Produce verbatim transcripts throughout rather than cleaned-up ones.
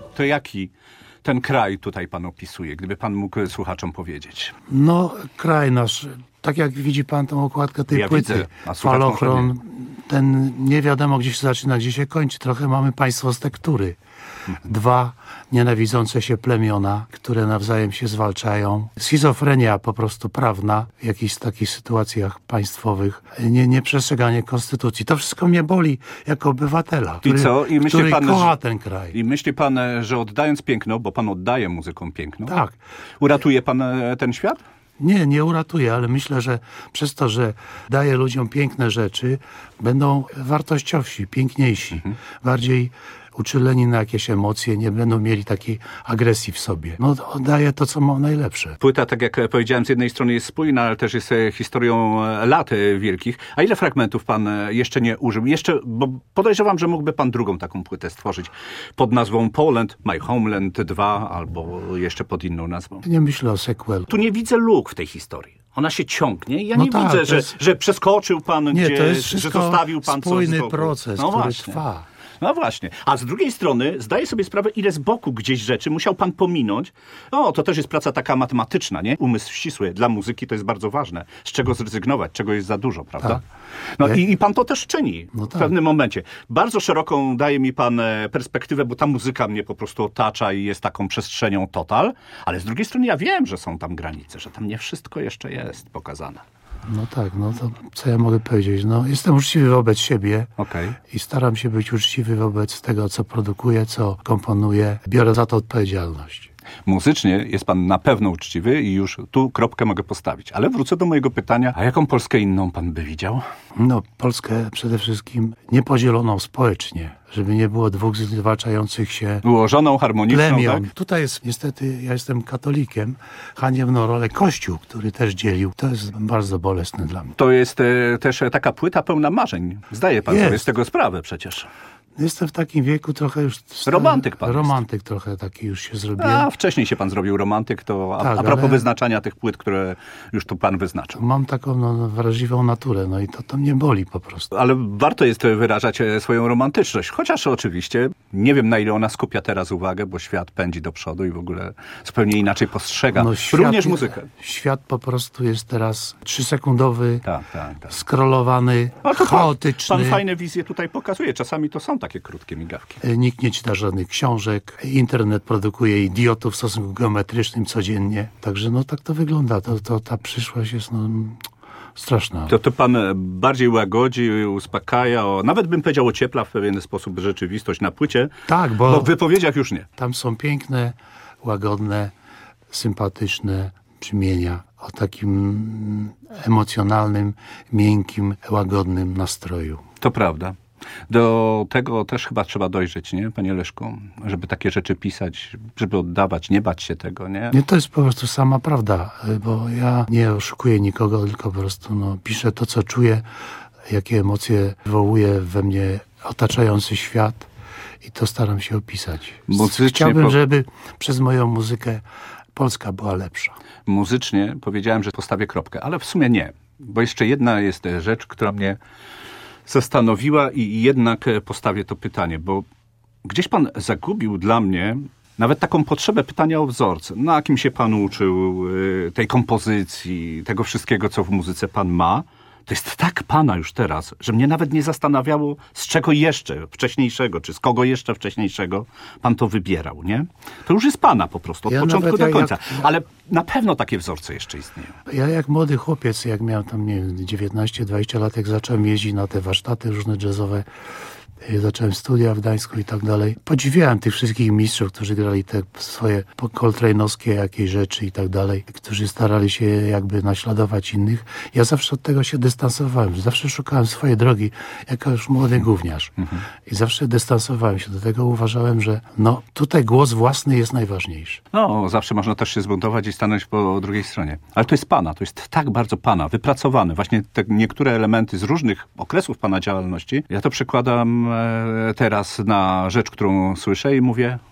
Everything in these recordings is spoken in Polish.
to jaki ten kraj tutaj pan opisuje, gdyby pan mógł słuchaczom powiedzieć? No, kraj nasz, tak jak widzi pan tą okładkę tej ja płyty, widzę, a falochron, ten nie wiadomo gdzie się zaczyna, gdzie się kończy. Trochę mamy państwo z tektury. Dwa nienawidzące się plemiona, które nawzajem się zwalczają. Schizofrenia po prostu prawna w jakichś takich sytuacjach państwowych. Nie, nieprzestrzeganie konstytucji. To wszystko mnie boli jako obywatela, który, I co? I myśli który pan, kocha że, ten kraj. I myśli pan, że oddając piękno, bo pan oddaje muzykom piękno, Tak. uratuje pan ten świat? Nie, nie uratuje, ale myślę, że przez to, że daje ludziom piękne rzeczy, będą wartościowsi, piękniejsi, mhm. bardziej uczuleni na jakieś emocje, nie będą mieli takiej agresji w sobie. No, oddaje to, co mam najlepsze. Płyta, tak jak powiedziałem, z jednej strony jest spójna, ale też jest historią lat wielkich. A ile fragmentów pan jeszcze nie użył? Jeszcze, bo podejrzewam, że mógłby pan drugą taką płytę stworzyć pod nazwą Poland, My Homeland dwa, albo jeszcze pod inną nazwą. Nie myślę o sequelu. Tu nie widzę luk w tej historii. Ona się ciągnie i ja no nie tak, widzę, że, jest... że przeskoczył pan nie, gdzieś, to jest że zostawił pan spójny coś z boku. proces, No który właśnie. trwa. No właśnie. A z drugiej strony zdaję sobie sprawę, ile z boku gdzieś rzeczy musiał pan pominąć. O, to też jest praca taka matematyczna, nie? Umysł ścisły. Dla muzyki to jest bardzo ważne. Z czego zrezygnować, czego jest za dużo, prawda? Tak. No ja... i, i pan to też czyni no w tak. pewnym momencie. Bardzo szeroką daje mi pan perspektywę, bo ta muzyka mnie po prostu otacza i jest taką przestrzenią total. Ale z drugiej strony ja wiem, że są tam granice, że tam nie wszystko jeszcze jest pokazane. No tak, no to co ja mogę powiedzieć? No, jestem uczciwy wobec siebie okay. i staram się być uczciwy wobec tego, co produkuję, co komponuję. Biorę za to odpowiedzialność. Muzycznie jest pan na pewno uczciwy i już tu kropkę mogę postawić. Ale wrócę do mojego pytania, a jaką Polskę inną pan by widział? No, Polskę przede wszystkim niepodzieloną społecznie, żeby nie było dwóch zwalczających się ułożoną, harmoniczną, plemion. Tak? Tutaj jest, niestety, ja jestem katolikiem, haniebną rolę Kościół, który też dzielił. To jest bardzo bolesne dla mnie. To jest e, też taka płyta pełna marzeń. Zdaje pan jest. sobie z tego sprawę przecież. Jestem w takim wieku trochę już... Romantyk pan Romantyk jest. trochę taki już się zrobiłem. A wcześniej się pan zrobił romantyk, to a, tak, a propos ale... wyznaczania tych płyt, które już tu pan wyznaczył. Mam taką no, wrażliwą naturę, no i to, to mnie boli po prostu. Ale warto jest wyrażać swoją romantyczność, chociaż oczywiście nie wiem, na ile ona skupia teraz uwagę, bo świat pędzi do przodu i w ogóle zupełnie inaczej postrzega no, świat, również muzykę. Świat po prostu jest teraz trzysekundowy, tak, tak, tak. skrolowany, chaotyczny. Pan, pan fajne wizje tutaj pokazuje. Czasami to są takie krótkie migawki. Nikt nie czyta żadnych książek. Internet produkuje idiotów w stosunku geometrycznym codziennie. Także no tak to wygląda. To, to ta przyszłość jest no, straszna. To, to pan bardziej łagodzi, uspokaja, o, nawet bym powiedział ociepla w pewien sposób rzeczywistość na płycie. Tak, bo, bo w wypowiedziach już nie. Tam są piękne, łagodne, sympatyczne brzmienia o takim emocjonalnym, miękkim, łagodnym nastroju. To prawda. Do tego też chyba trzeba dojrzeć, nie, panie Leszku? Żeby takie rzeczy pisać, żeby oddawać, nie bać się tego, nie? Nie, to jest po prostu sama prawda, bo ja nie oszukuję nikogo, tylko po prostu no, piszę to, co czuję, jakie emocje wywołuje we mnie otaczający świat i to staram się opisać. Muzycznie Chciałbym, po... żeby przez moją muzykę Polska była lepsza. Muzycznie powiedziałem, że postawię kropkę, ale w sumie nie, bo jeszcze jedna jest rzecz, która mnie zastanowiła i jednak postawię to pytanie, bo gdzieś pan zagubił dla mnie nawet taką potrzebę pytania o wzorce. Na kim się pan uczył, tej kompozycji, tego wszystkiego, co w muzyce pan ma. To jest tak pana już teraz, że mnie nawet nie zastanawiało, z czego jeszcze wcześniejszego, czy z kogo jeszcze wcześniejszego pan to wybierał, nie? To już jest pana po prostu, od ja początku do jak, końca. Jak, ale na pewno takie wzorce jeszcze istnieją. Ja jak młody chłopiec, jak miałem tam, nie wiem, dziewiętnaście dwadzieścia lat, jak zacząłem jeździć na te warsztaty różne jazzowe, zacząłem studia w Gdańsku i tak dalej. Podziwiałem tych wszystkich mistrzów, którzy grali te swoje coltrane'owskie jakieś rzeczy i tak dalej, którzy starali się jakby naśladować innych. Ja zawsze od tego się dystansowałem. Zawsze szukałem swojej drogi, jako już młody gówniarz. Mhm. I zawsze dystansowałem się do tego. Uważałem, że no tutaj głos własny jest najważniejszy. No, zawsze można też się zbuntować i stanąć po drugiej stronie. Ale to jest pana, to jest tak bardzo pana, wypracowane. Właśnie te niektóre elementy z różnych okresów pana działalności. Ja to przekładam teraz na rzecz, którą słyszę i mówię,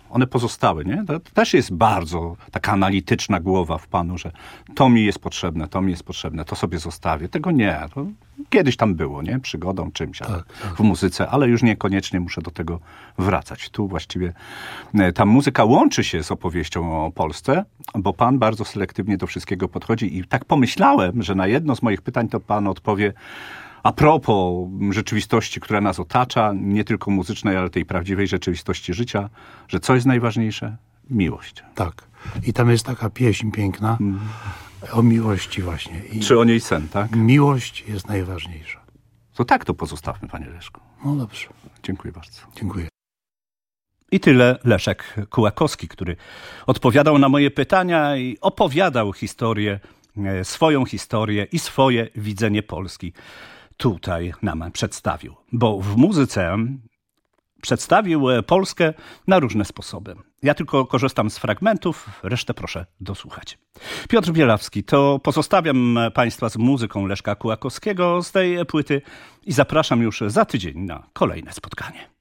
one pozostały, nie? To też jest bardzo taka analityczna głowa w panu, że to mi jest potrzebne, to mi jest potrzebne, to sobie zostawię. Tego nie. To kiedyś tam było, nie? Przygodą, czymś Tak, tak. w muzyce, ale już niekoniecznie muszę do tego wracać. Tu właściwie ta muzyka łączy się z opowieścią o Polsce, bo pan bardzo selektywnie do wszystkiego podchodzi i tak pomyślałem, że na jedno z moich pytań to pan odpowie a propos rzeczywistości, która nas otacza, nie tylko muzycznej, ale tej prawdziwej rzeczywistości życia, że co jest najważniejsze? Miłość. Tak. I tam jest taka pieśń piękna mm. o miłości właśnie. I Czy o niej sen, tak? miłość jest najważniejsza. To tak to pozostawmy, panie Leszku. No dobrze. Dziękuję bardzo. Dziękuję. I tyle Leszek Kułakowski, który odpowiadał na moje pytania i opowiadał historię, swoją historię i swoje widzenie Polski. Tutaj nam przedstawił, bo w muzyce przedstawił Polskę na różne sposoby. Ja tylko korzystam z fragmentów, resztę proszę dosłuchać. Piotr Bielawski, to pozostawiam Państwa z muzyką Leszka Kułakowskiego z tej płyty i zapraszam już za tydzień na kolejne spotkanie.